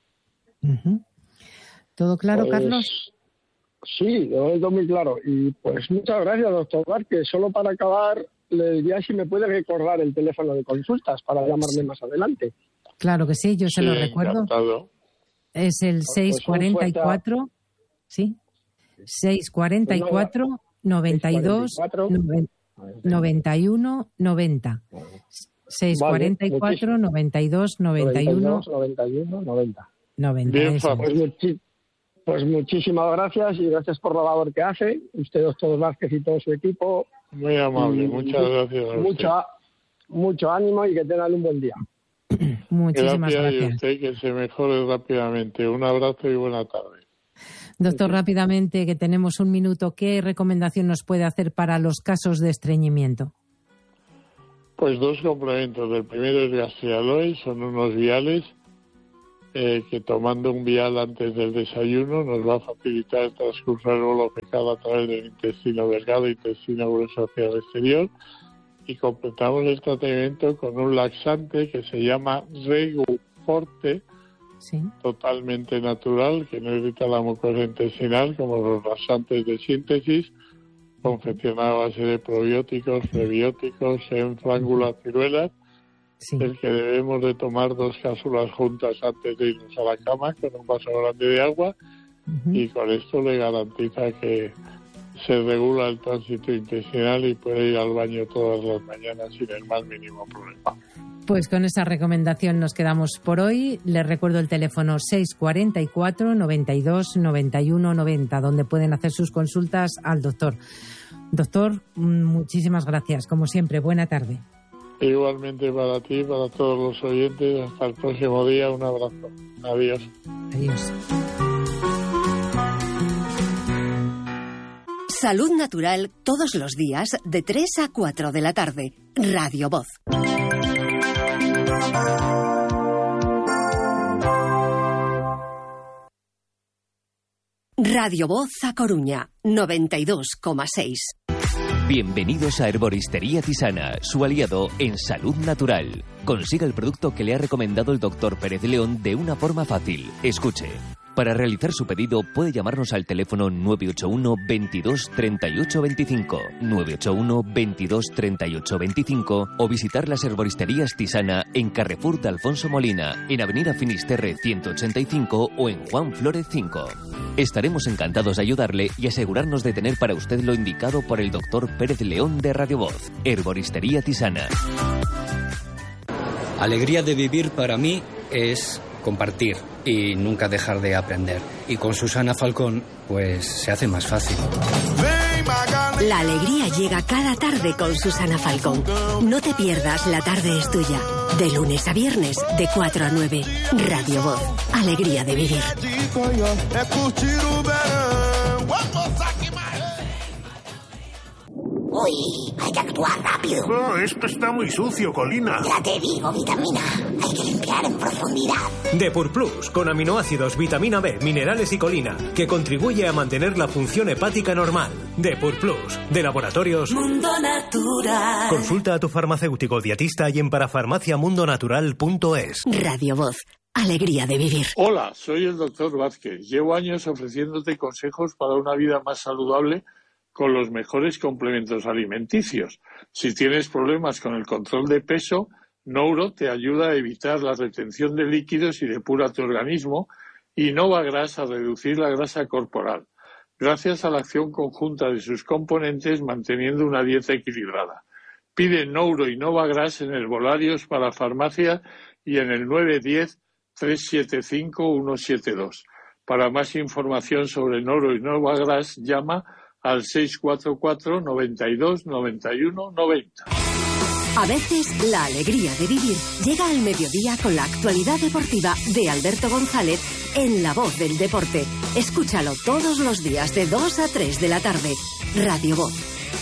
¿Todo claro, Carlos? Sí, lo veo muy claro. Y pues muchas gracias, doctor Vázquez. Solo para acabar, le diría si me puede recordar el teléfono de consultas para llamarme más adelante. Claro que sí, yo se lo recuerdo. Encantado. Es el 644, ¿sí? 644 92 91 90. 644 92 91 90. Bien, pues muchísimas gracias, y gracias por la labor que hace usted, doctor Vázquez, y todo su equipo. Muy amable, muchas gracias a mucho ánimo y que tengan un buen día. Muchísimas gracias. Y usted, que se mejore rápidamente. Un abrazo y buena tarde. Doctor, rápidamente, que tenemos un minuto, ¿qué recomendación nos puede hacer para los casos de estreñimiento? Pues 2 complementos. El primero es Gastrialoe, son unos viales que tomando un vial antes del desayuno nos va a facilitar el transcurso del bolo fecal a través del intestino delgado e intestino grueso hacia el exterior, y completamos el tratamiento con un laxante que se llama Reguforte, totalmente natural, que no irrita la mucosa intestinal como los laxantes de síntesis, confeccionado a base de probióticos, prebióticos, enflángula, ciruelas, el que debemos de tomar 2 cápsulas juntas antes de irnos a la cama con un vaso grande de agua, y con esto le garantiza que se regula el tránsito intestinal y puede ir al baño todas las mañanas sin el más mínimo problema. Pues con esa recomendación nos quedamos por hoy. Les recuerdo el teléfono 644 92 91 90, donde pueden hacer sus consultas al doctor. Doctor, muchísimas gracias. Como siempre, buena tarde. Igualmente para ti, para todos los oyentes. Hasta el próximo día. Un abrazo. Adiós. Adiós. Salud Natural todos los días de 3 a 4 de la tarde. Radio Voz. Radio Voz a Coruña, 92,6. Bienvenidos a Herboristería Tisana, su aliado en salud natural. Consiga el producto que le ha recomendado el doctor Pérez de León de una forma fácil. Escuche. Para realizar su pedido puede llamarnos al teléfono 981 22 38 25, 981 22 38 25 o visitar las Herboristerías Tisana en Carrefour de Alfonso Molina, en Avenida Finisterre 185 o en Juan Flórez 5. Estaremos encantados de ayudarle y asegurarnos de tener para usted lo indicado por el doctor Pérez León de Radio Voz. Herboristería Tisana. Alegría de vivir para mí es compartir y nunca dejar de aprender. Y con Susana Falcón, pues se hace más fácil. La alegría llega cada tarde con Susana Falcón. No te pierdas La Tarde es Tuya. De lunes a viernes, de 4 a 9. Radio Voz. Alegría de vivir. Uy, hay que actuar rápido. Oh, esto está muy sucio, Colina. Ya te digo, vitamina. Hay que limpiar en profundidad. Depur Plus, con aminoácidos, vitamina B, minerales y colina, que contribuye a mantener la función hepática normal. Depur Plus, de Laboratorios Mundo Natural. Consulta a tu farmacéutico dietista y en parafarmaciamundonatural.es. Radio Voz. Alegría de vivir. Hola, soy el doctor Vázquez. Llevo años ofreciéndote consejos para una vida más saludable con los mejores complementos alimenticios. Si tienes problemas con el control de peso, Nouro te ayuda a evitar la retención de líquidos y depura tu organismo, y Novagras a reducir la grasa corporal, gracias a la acción conjunta de sus componentes manteniendo una dieta equilibrada. Pide Nouro y Novagras en herbolarios para farmacia y en el 910-375-172. Para más información sobre Nouro y Novagras, llama al 644 92 91 90. A veces la alegría de vivir llega al mediodía con la actualidad deportiva de Alberto González en La Voz del Deporte. Escúchalo todos los días de 2 a 3 de la tarde. Radio Voz.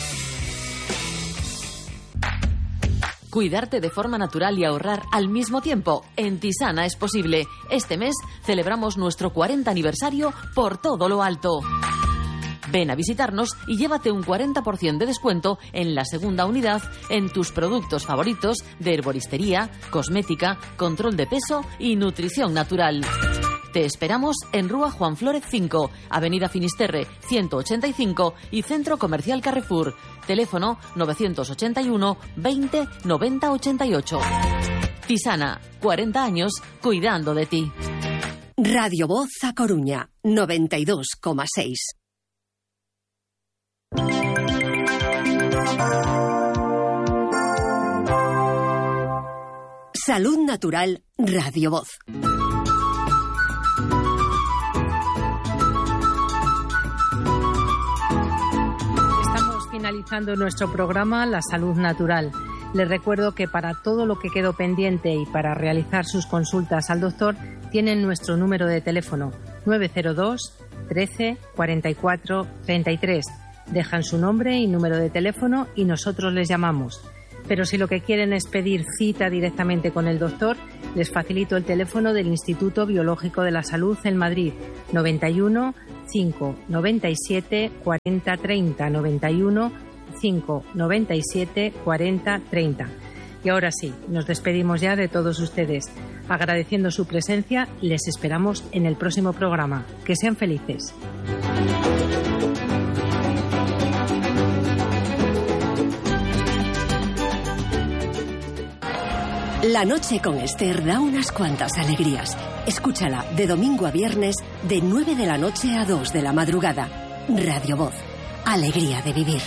Cuidarte de forma natural y ahorrar al mismo tiempo. En Tisana es posible. Este mes celebramos nuestro 40 aniversario por todo lo alto. Ven a visitarnos y llévate un 40% de descuento en la segunda unidad en tus productos favoritos de herboristería, cosmética, control de peso y nutrición natural. Te esperamos en Rúa Juan Flórez 5, Avenida Finisterre 185 y Centro Comercial Carrefour. Teléfono 981 20 90 88. Tisana, 40 años cuidando de ti. Radio Voz a Coruña, 92,6. Salud Natural, Radio Voz. Estamos finalizando nuestro programa La Salud Natural. Les recuerdo que para todo lo que quedó pendiente y para realizar sus consultas al doctor, tienen nuestro número de teléfono 902 13 44 33. Dejan su nombre y número de teléfono y nosotros les llamamos. Pero si lo que quieren es pedir cita directamente con el doctor, les facilito el teléfono del Instituto Biológico de la Salud en Madrid, 91 5 97 40 30, 91 5 97 40 30. Y ahora sí, nos despedimos ya de todos ustedes. Agradeciendo su presencia, les esperamos en el próximo programa. Que sean felices. La noche con Esther da unas cuantas alegrías. Escúchala de domingo a viernes de 9 de la noche a 2 de la madrugada. Radio Voz. Alegría de vivir.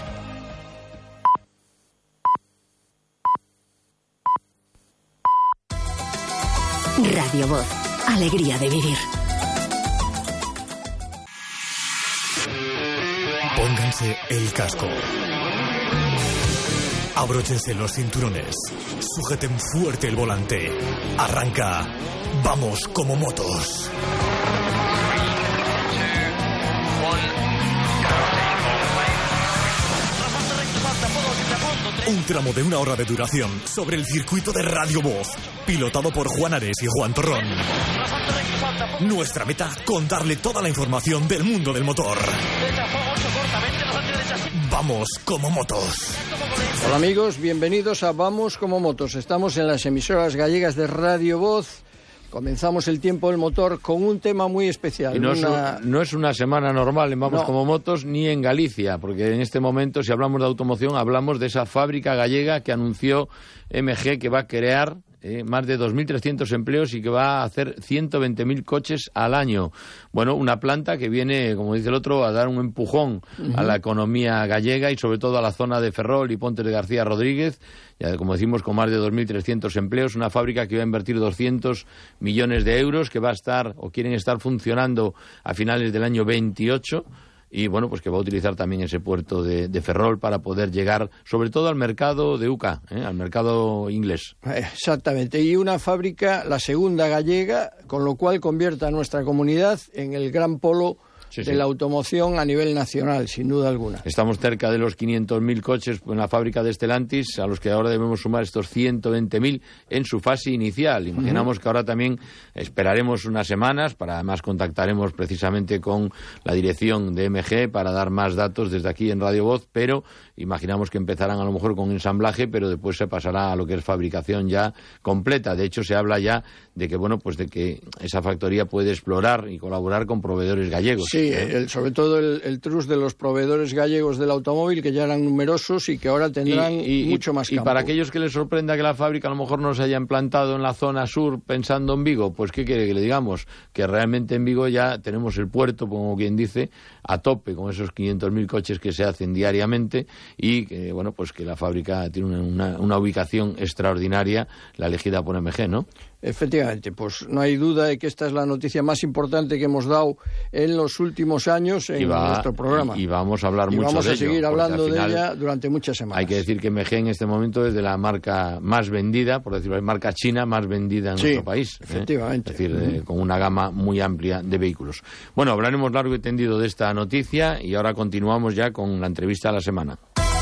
Radio Voz. Alegría de vivir. Pónganse el casco. Abróchense los cinturones. Sujeten fuerte el volante. Arranca. Vamos como motos. Un tramo de 1 hora de duración sobre el circuito de Radio Voz, pilotado por Juan Ares y Juan Torrón. Nuestra meta, contarle toda la información del mundo del motor. Vamos como motos. Hola amigos, bienvenidos a Vamos como motos. Estamos en las emisoras gallegas de Radio Voz. Comenzamos el tiempo del motor con un tema muy especial. Y no es una semana normal en Vamos como motos ni en Galicia, porque en este momento, si hablamos de automoción, hablamos de esa fábrica gallega que anunció MG que va a crear más de 2.300 empleos y que va a hacer 120.000 coches al año. Bueno, una planta que viene, como dice el otro, a dar un empujón a la economía gallega y sobre todo a la zona de Ferrol y Pontes de García Rodríguez, ya como decimos, con más de 2.300 empleos, una fábrica que va a invertir 200 millones de euros, que va a estar o quieren estar funcionando a finales del año 28. Y bueno, pues que va a utilizar también ese puerto de Ferrol para poder llegar sobre todo al mercado de UCA, al mercado inglés. Exactamente, y una fábrica, la segunda gallega, con lo cual convierte a nuestra comunidad en el gran polo de la automoción a nivel nacional, sin duda alguna. Estamos cerca de los 500.000 coches en la fábrica de Stellantis, a los que ahora debemos sumar estos 120.000 en su fase inicial. Imaginamos que ahora también esperaremos unas semanas, además contactaremos precisamente con la dirección de MG para dar más datos desde aquí en Radio Voz, pero imaginamos que empezarán a lo mejor con ensamblaje, pero después se pasará a lo que es fabricación ya completa. De hecho, se habla ya de que, bueno, pues de que esa factoría puede explorar y colaborar con proveedores gallegos. Sí, sobre todo el trust de los proveedores gallegos del automóvil, que ya eran numerosos y que ahora tendrán mucho más campo. Y para aquellos que les sorprenda que la fábrica a lo mejor no se haya implantado en la zona sur pensando en Vigo, pues ¿qué quiere que le digamos? Que realmente en Vigo ya tenemos el puerto, como quien dice, a tope con esos 500.000 coches que se hacen diariamente y que, bueno, pues que la fábrica tiene una ubicación extraordinaria, la elegida por MG, ¿no? Efectivamente, pues no hay duda de que esta es la noticia más importante que hemos dado en los últimos años en nuestro programa. Y vamos a hablar mucho de ello. Y vamos a seguir hablando de ella durante muchas semanas. Hay que decir que MG en este momento es de la marca más vendida, por decirlo así, marca china más vendida en nuestro país. Efectivamente. Es decir, con una gama muy amplia de vehículos. Bueno, hablaremos largo y tendido de esta noticia y ahora continuamos ya con la entrevista de la semana.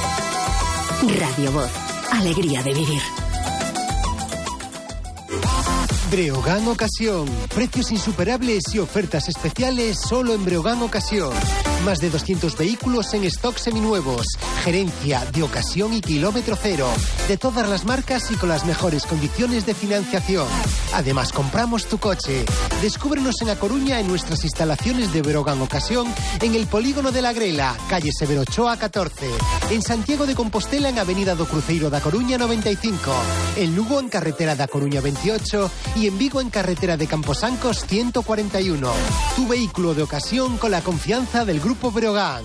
Radio Voz. Alegría de vivir. Breogán Ocasión. Precios insuperables y ofertas especiales solo en Breogán Ocasión. Más de 200 vehículos en stock seminuevos. Gerencia de ocasión y kilómetro cero. De todas las marcas y con las mejores condiciones de financiación. Además, compramos tu coche. Descúbrenos en A Coruña en nuestras instalaciones de Breogán Ocasión en el Polígono de la Grela, calle Severo Ochoa 14. En Santiago de Compostela en Avenida do Cruceiro da Coruña 95. En Lugo en carretera da Coruña 28 y en Vigo en carretera de Camposancos 141. Tu vehículo de ocasión con la confianza del Grupo Breogán.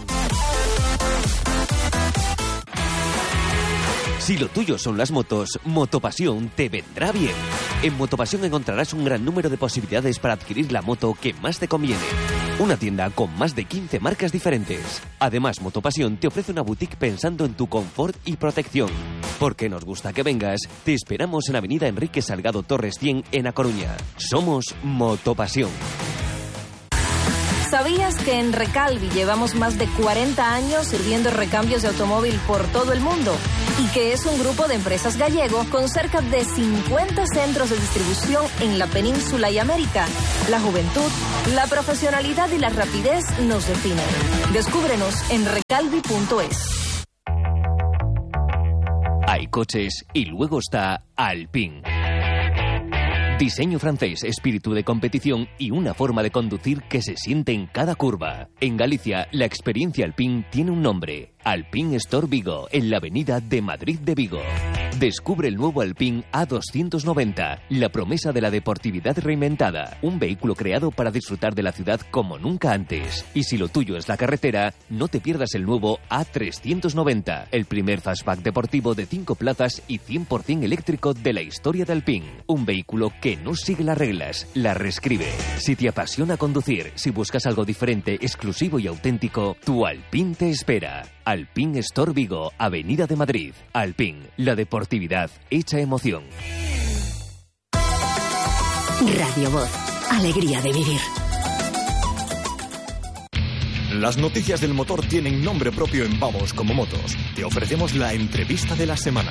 Si lo tuyo son las motos, Motopasión te vendrá bien. En Motopasión encontrarás un gran número de posibilidades para adquirir la moto que más te conviene. Una tienda con más de 15 marcas diferentes. Además, Motopasión te ofrece una boutique pensando en tu confort y protección. Porque nos gusta que vengas, te esperamos en Avenida Enrique Salgado Torres 100 en A Coruña. Somos Motopasión. ¿Sabías que en Recalvi llevamos más de 40 años sirviendo recambios de automóvil por todo el mundo? Y que es un grupo de empresas gallego con cerca de 50 centros de distribución en la península y América. La juventud, la profesionalidad y la rapidez nos definen. Descúbrenos en recalvi.es. Hay coches y luego está Alpine. Diseño francés, espíritu de competición y una forma de conducir que se siente en cada curva. En Galicia, la experiencia Alpine tiene un nombre: Alpine Store Vigo, en la avenida de Madrid de Vigo. Descubre el nuevo Alpine A290, la promesa de la deportividad reinventada. Un vehículo creado para disfrutar de la ciudad como nunca antes. Y si lo tuyo es la carretera, no te pierdas el nuevo A390, el primer fastback deportivo de 5 plazas y 100% eléctrico de la historia de Alpine. Un vehículo que no sigue las reglas, las reescribe. Si te apasiona conducir, si buscas algo diferente, exclusivo y auténtico, tu Alpine te espera. Alpine Store Vigo, Avenida de Madrid. Alpine, la deportividad hecha emoción. Radio Voz, alegría de vivir. Las noticias del motor tienen nombre propio en Vamos Como Motos. Te ofrecemos la entrevista de la semana.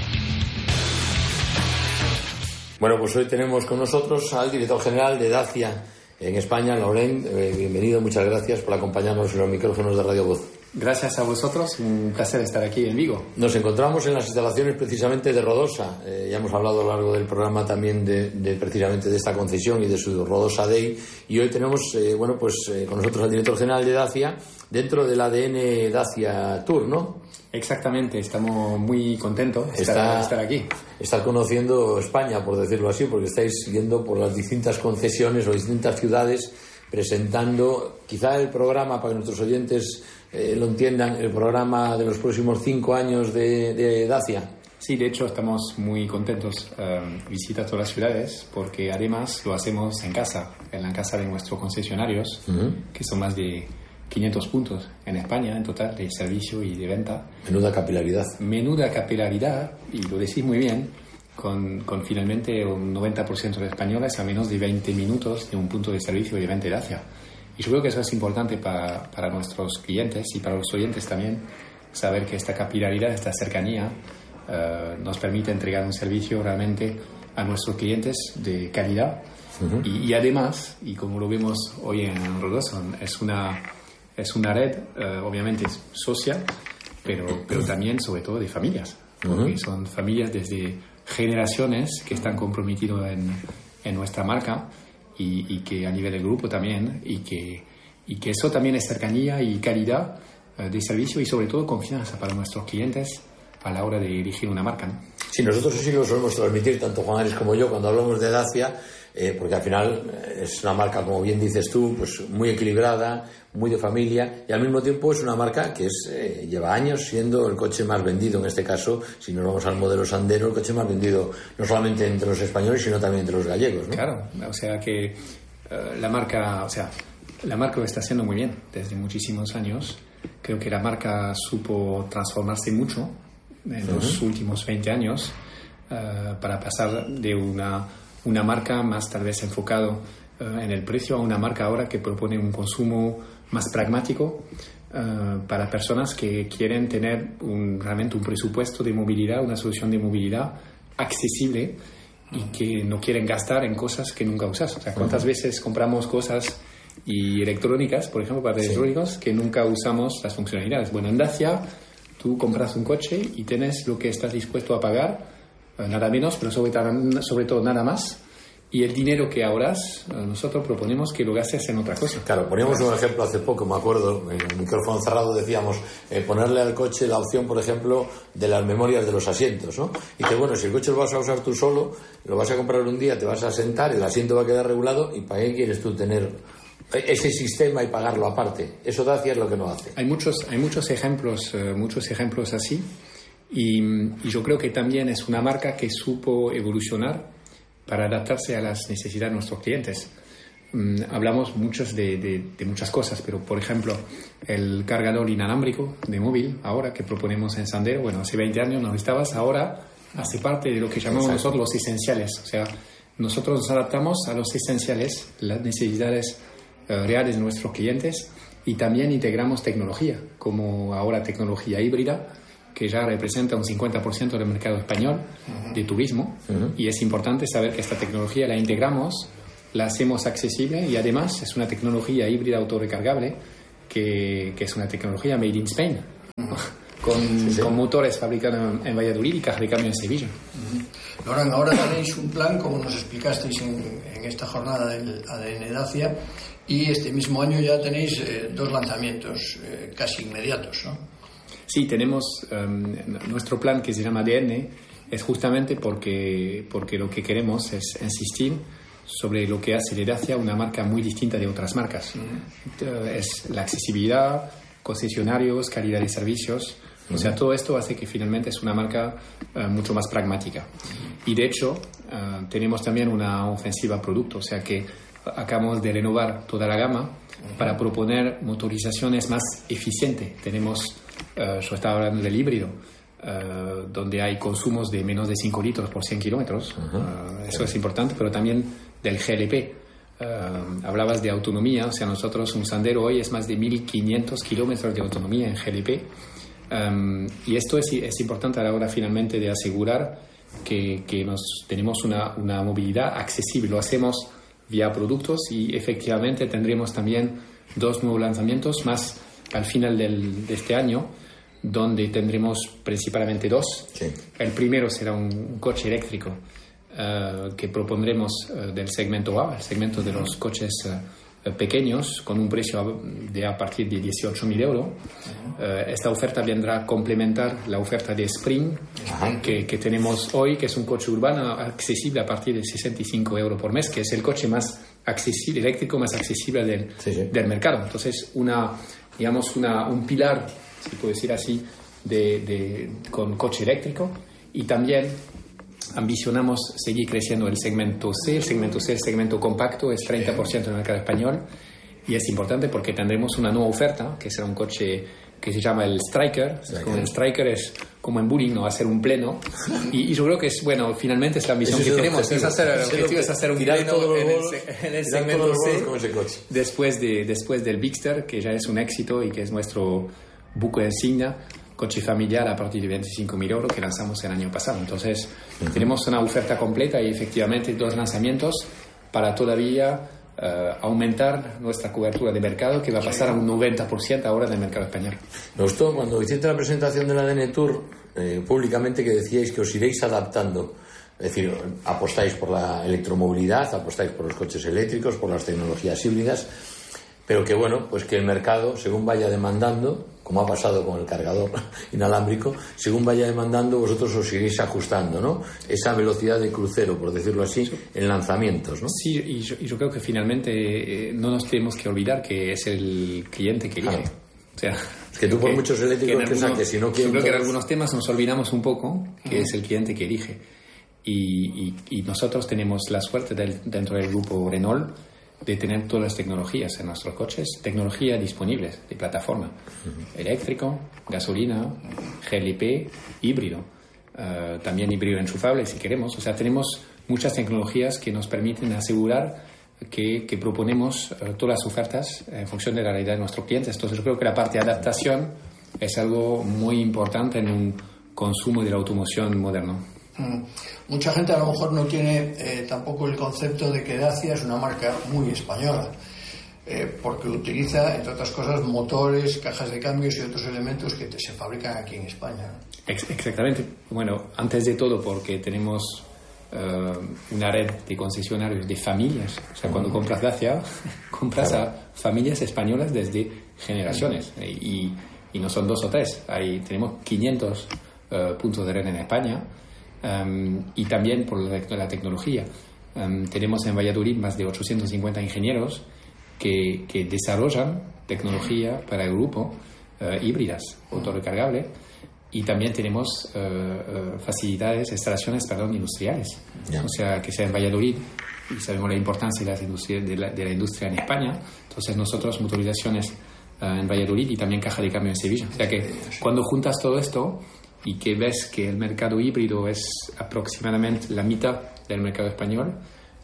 Bueno, pues hoy tenemos con nosotros al director general de Dacia en España, Laurent. Bienvenido, muchas gracias por acompañarnos en los micrófonos de Radio Voz. Gracias a vosotros, un placer estar aquí en Vigo. Nos encontramos en las instalaciones precisamente de Rodosa. Ya hemos hablado a lo largo del programa también de precisamente de esta concesión y de su Rodosa Day. Y hoy tenemos con nosotros al director general de Dacia dentro del ADN Dacia Tour, ¿no? Exactamente, estamos muy contentos de estar aquí. Estar conociendo España, por decirlo así, porque estáis yendo por las distintas concesiones o distintas ciudades presentando quizá el programa, para que nuestros oyentes lo entiendan, el programa de los próximos 5 años de Dacia. Sí, de hecho estamos muy contentos visitar todas las ciudades porque además lo hacemos en la casa de nuestros concesionarios, que son más de 500 puntos en España en total de servicio y de venta. Menuda capilaridad. Menuda capilaridad, y lo decís muy bien, con finalmente un 90% de españoles a menos de 20 minutos de un punto de servicio y de venta de Dacia. Y yo creo que eso es importante para nuestros clientes y para los oyentes también, saber que esta capilaridad, esta cercanía, nos permite entregar un servicio realmente a nuestros clientes de calidad. Y además, y como lo vemos hoy en Rodosa, es una red obviamente social, pero también sobre todo de familias, porque son familias desde generaciones que están comprometidos en nuestra marca y que a nivel del grupo también, y que eso también es cercanía y calidad de servicio y sobre todo confianza para nuestros clientes a la hora de elegir una marca, ¿no? Sí, nosotros sí lo solemos transmitir, tanto Juan Ares como yo, cuando hablamos de Dacia, porque al final es una marca, como bien dices tú, pues muy equilibrada, muy de familia, y al mismo tiempo es una marca que lleva años siendo el coche más vendido, en este caso, si nos vamos al modelo Sandero, el coche más vendido no solamente entre los españoles, sino también entre los gallegos, ¿no? Claro, o sea que la marca lo está haciendo muy bien desde muchísimos años. Creo que la marca supo transformarse mucho en los últimos 20 años para pasar de una marca más tal vez enfocado en el precio a una marca ahora que propone un consumo más pragmático para personas que quieren tener realmente un presupuesto de movilidad, una solución de movilidad accesible y que no quieren gastar en cosas que nunca usas. O sea, ¿cuántas veces compramos cosas y electrónicas, por ejemplo, para electrónicos, que nunca usamos las funcionalidades? Bueno, en Dacia tú compras un coche y tienes lo que estás dispuesto a pagar, nada menos, pero sobre todo nada más. Y el dinero que ahorras, nosotros proponemos que lo gastes en otra cosa. Claro, poníamos un ejemplo hace poco, me acuerdo, en el micrófono cerrado decíamos, ponerle al coche la opción, por ejemplo, de las memorias de los asientos, ¿no? Y que bueno, si el coche lo vas a usar tú solo, lo vas a comprar un día, te vas a sentar, el asiento va a quedar regulado, ¿y para qué quieres tú tener ese sistema y pagarlo aparte? Eso Dacia es lo que no hace. Hay muchos ejemplos así, y yo creo que también es una marca que supo evolucionar para adaptarse a las necesidades de nuestros clientes. Hablamos muchos de muchas cosas, pero por ejemplo el cargador inalámbrico de móvil ahora que proponemos en Sandero, bueno, hace 20 años no estabas, ahora hace parte de lo que llamamos nosotros los esenciales. O sea, nosotros nos adaptamos a los esenciales, las necesidades reales de nuestros clientes, y también integramos tecnología, como ahora tecnología híbrida, que ya representa un 50% del mercado español de turismo, y es importante saber que esta tecnología la integramos, la hacemos accesible, y además es una tecnología híbrida autorrecargable que es una tecnología made in Spain, con motores fabricados en Valladolid y caja de cambio en Sevilla. Laurent, ahora tenéis un plan, como nos explicasteis en esta jornada del ADN Dacia, y este mismo año ya tenéis 2 lanzamientos casi inmediatos, ¿no? Sí, tenemos nuestro plan, que se llama ADN, es justamente porque lo que queremos es insistir sobre lo que hace de Dacia una marca muy distinta de otras marcas. Es la accesibilidad, concesionarios, calidad de servicios. O sea, todo esto hace que finalmente es una marca mucho más pragmática. Y de hecho, tenemos también una ofensiva producto, o sea que acabamos de renovar toda la gama para proponer motorizaciones más eficientes. Tenemos, yo estaba hablando del híbrido, donde hay consumos de menos de 5 litros por 100 kilómetros. Eso es importante, pero también del GLP. Hablabas de autonomía, o sea, nosotros un Sandero hoy es más de 1.500 kilómetros de autonomía en GLP. Y esto es importante a la hora finalmente de asegurar que tenemos una movilidad accesible. Lo hacemos vía productos, y efectivamente tendremos también 2 nuevos lanzamientos más al final de este año, donde tendremos principalmente 2. Sí. El primero será un coche eléctrico que propondremos del segmento A, el segmento de los coches pequeños, con un precio de a partir de 18.000 euros. Esta oferta vendrá a complementar la oferta de Spring que tenemos hoy, que es un coche urbano accesible a partir de 65 euros por mes, que es el coche más accesible, eléctrico más accesible del mercado. Entonces, un pilar, si puedo decir así, con coche eléctrico. Y también ambicionamos seguir creciendo el segmento C. El segmento compacto, es 30% del mercado español, y es importante porque tendremos una nueva oferta, que será un coche que se llama el Striker. El Striker es como en Bullying, no hacer un pleno, y yo creo que finalmente es la ambición que tenemos, el objetivo es hacer un pleno en el segmento C, después del Bigster, que ya es un éxito y que es nuestro buque insignia, coche familiar a partir de 25.000 euros, que lanzamos el año pasado. Entonces, tenemos una oferta completa y efectivamente 2 lanzamientos para todavía aumentar nuestra cobertura de mercado, que va a pasar a un 90% ahora del mercado español. Me gustó cuando hiciste la presentación del ADN Tour públicamente, que decíais que os iréis adaptando. Es decir, apostáis por la electromovilidad, apostáis por los coches eléctricos, por las tecnologías híbridas, pero que bueno, pues que el mercado, según vaya demandando, como ha pasado con el cargador inalámbrico, según vaya demandando, vosotros os iréis ajustando, ¿no? Esa velocidad de crucero, por decirlo así, en lanzamientos, ¿no? Sí, y yo creo que finalmente no nos tenemos que olvidar que es el cliente que elige. O sea, es que tú por muchos eléctricos que saques, si no quieren... Yo creo que en algunos temas nos olvidamos un poco que es el cliente que elige. Y nosotros tenemos la suerte dentro del grupo Renault de tener todas las tecnologías en nuestros coches, tecnologías disponibles de plataforma, eléctrico, gasolina, GLP, híbrido, también híbrido enchufable si queremos. O sea, tenemos muchas tecnologías que nos permiten asegurar que proponemos todas las ofertas en función de la realidad de nuestros clientes. Entonces yo creo que la parte de adaptación es algo muy importante en un consumo de la automoción moderno. Mucha gente a lo mejor no tiene tampoco el concepto de que Dacia es una marca muy española, porque utiliza, entre otras cosas, motores, cajas de cambios y otros elementos que se fabrican aquí en España. Exactamente. Bueno, antes de todo porque tenemos una red de concesionarios de familias. O sea, cuando compras Dacia, compras a familias españolas desde generaciones, y no son 2 o 3. Tenemos 500 puntos de red en España. Y también por la tecnología. Tenemos en Valladolid más de 850 ingenieros que desarrollan tecnología para el grupo, híbridas, autorrecargable, y también tenemos instalaciones industriales. O sea, que sea en Valladolid, y sabemos la importancia de la industria en España. Entonces nosotros motorizaciones en Valladolid y también caja de cambio en Sevilla. O sea que cuando juntas todo esto y que ves que el mercado híbrido es aproximadamente la mitad del mercado español,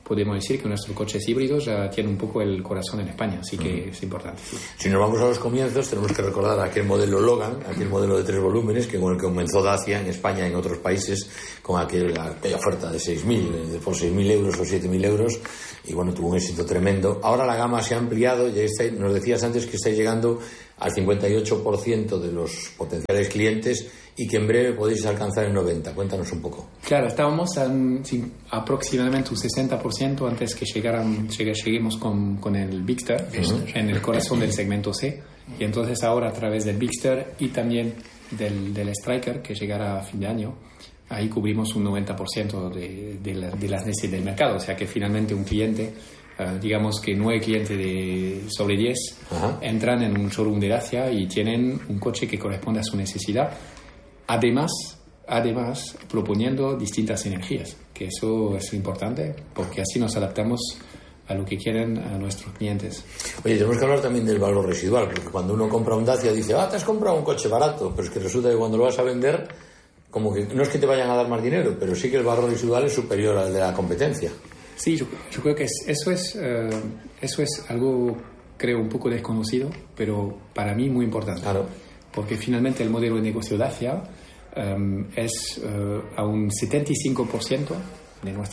podemos decir que nuestros coches híbridos ya tienen un poco el corazón en España, así que es importante. Sí. Si nos vamos a los comienzos, tenemos que recordar aquel modelo Logan, aquel modelo de 3 volúmenes, que con el que comenzó Dacia en España y en otros países, con aquella oferta de 6.000, por 6.000 euros o 7.000 euros, y bueno, tuvo un éxito tremendo. Ahora la gama se ha ampliado, ya nos decías antes que estáis llegando al 58% de los potenciales clientes y que en breve podéis alcanzar el 90%. Cuéntanos un poco. Claro, estábamos aproximadamente un 60% antes que lleguemos con el Bigster, en el corazón del segmento C. Y entonces ahora a través del Bigster y también del Striker, que llegará a fin de año, ahí cubrimos un 90% de las necesidades del mercado. O sea que finalmente un cliente, digamos que 9 clientes sobre 10 entran en un showroom de Dacia y tienen un coche que corresponde a su necesidad. Además, proponiendo distintas energías, que eso es importante, porque así nos adaptamos a lo que quieren a nuestros clientes. Oye, tenemos que hablar también del valor residual, porque cuando uno compra un Dacia dice, te has comprado un coche barato, pero es que resulta que cuando lo vas a vender, como que no es que te vayan a dar más dinero, pero sí que el valor residual es superior al de la competencia. Sí, yo creo que eso es algo, creo, un poco desconocido, pero para mí muy importante. Claro. Porque finalmente el modelo de negocio Dacia es a un 75% de nuestra